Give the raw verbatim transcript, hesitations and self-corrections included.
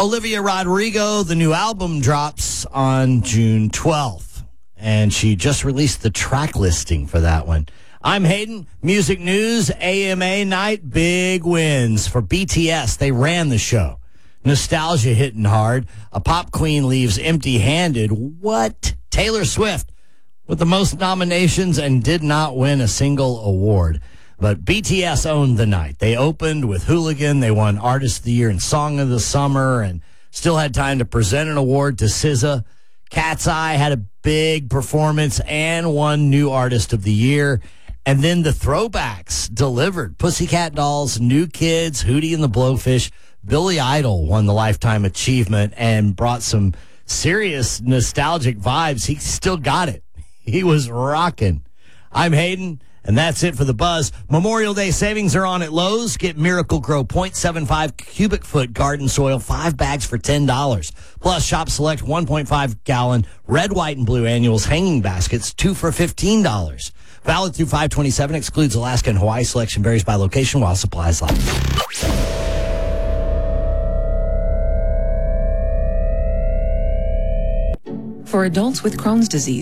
Olivia Rodrigo, the new album drops on June twelfth, and she just released the track listing for that one. I'm Hayden. Music news, A M A night, big wins for B T S. They ran the show. Nostalgia hitting hard. A pop queen leaves empty-handed. What? Taylor Swift with the most nominations and did not win a single award. But B T S owned the night. They opened with Hooligan. They won Artist of the Year and Song of the Summer and still had time to present an award to S Z A. Cat's Eye had a big performance and won New Artist of the Year. And then the throwbacks delivered. Pussycat Dolls, New Kids, Hootie and the Blowfish. Billy Idol won the Lifetime Achievement and brought some serious nostalgic vibes. He still got it. He was rocking. I'm Hayden, and that's it for the Buzz. Memorial Day savings are on at Lowe's. Get Miracle Grow zero point seven five cubic foot garden soil, five bags for ten dollars. Plus, shop select one point five gallon red, white, and blue annuals hanging baskets, two for fifteen dollars. Valid through five twenty-seven, excludes Alaska and Hawaii. Selection varies by location while supplies last. For adults with Crohn's disease,